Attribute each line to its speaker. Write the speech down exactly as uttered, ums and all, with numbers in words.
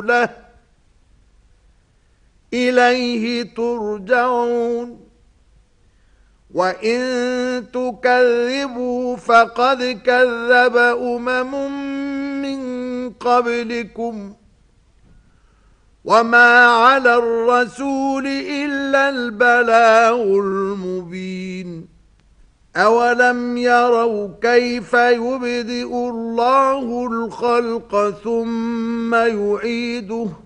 Speaker 1: له إليه ترجعون وإن تكذبوا فقد كذب أمم من قبلكم وما على الرسول إلا البلاغ المبين أولم يروا كيف يبدئ الله الخلق ثم يعيده